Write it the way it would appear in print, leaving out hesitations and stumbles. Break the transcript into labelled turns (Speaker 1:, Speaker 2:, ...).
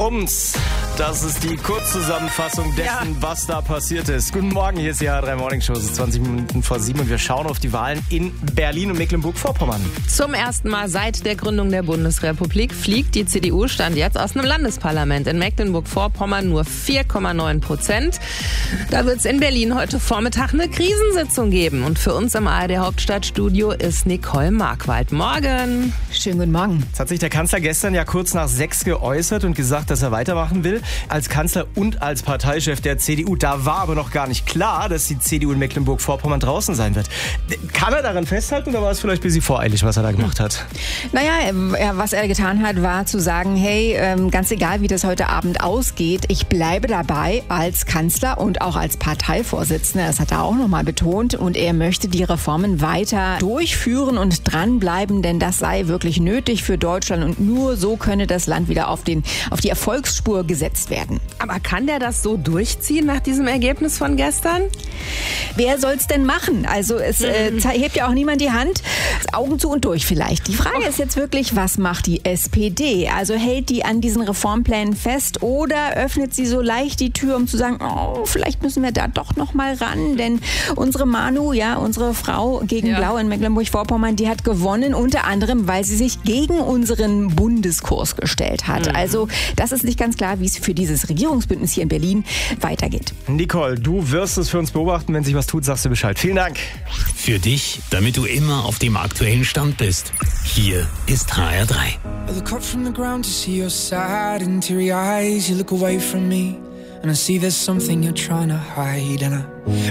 Speaker 1: ums. Das ist die Kurzzusammenfassung dessen, was da passiert ist. Guten Morgen, hier ist die H3 Morning Show. Es ist 20 Minuten vor 7 und wir schauen auf die Wahlen in Berlin und Mecklenburg-Vorpommern.
Speaker 2: Zum ersten Mal seit der Gründung der Bundesrepublik fliegt die CDU, stand jetzt aus einem Landesparlament. In Mecklenburg-Vorpommern nur 4,9%. Da wird es in Berlin heute Vormittag eine Krisensitzung geben. Und für uns im ARD Hauptstadtstudio ist Nicole Markwald. Morgen.
Speaker 3: Schönen guten Morgen.
Speaker 1: Jetzt hat sich der Kanzler gestern ja kurz nach 6 geäußert und gesagt, dass er weitermachen will als Kanzler und als Parteichef der CDU. Da war aber noch gar nicht klar, dass die CDU in Mecklenburg-Vorpommern draußen sein wird. Kann er daran festhalten oder war es vielleicht ein bisschen voreilig, was er da gemacht hat?
Speaker 3: Naja, was er getan hat, war zu sagen, hey, ganz egal, wie das heute Abend ausgeht, ich bleibe dabei als Kanzler und auch als Parteivorsitzender. Das hat er auch nochmal betont. Und er möchte die Reformen weiter durchführen und dranbleiben, denn das sei wirklich nötig für Deutschland und nur so könne das Land wieder auf die Erfolgsspur gesetzt werden.
Speaker 2: Aber kann der das so durchziehen nach diesem Ergebnis von gestern?
Speaker 3: Wer soll's denn machen? Also es hebt ja auch niemand die Hand. Augen zu und durch vielleicht. Die Frage ist jetzt wirklich, was macht die SPD? Also hält die an diesen Reformplänen fest oder öffnet sie so leicht die Tür, um zu sagen, oh, vielleicht müssen wir da doch noch mal ran, denn unsere Manu, unsere Frau gegen Blau in Mecklenburg-Vorpommern, die hat gewonnen, unter anderem, weil sie sich gegen unseren Bundeskurs gestellt hat. Also das ist nicht ganz klar, wie es für dieses Regierungsbündnis hier in Berlin weitergeht.
Speaker 1: Nicole, du wirst es für uns beobachten. Wenn sich was tut, sagst du Bescheid. Vielen Dank.
Speaker 4: Für dich, damit du immer auf dem aktuellen Stand bist. Hier ist HR3.
Speaker 5: I look up from the ground to see your sad and teary eyes. You look away from me and I see there's something you're trying to hide. And I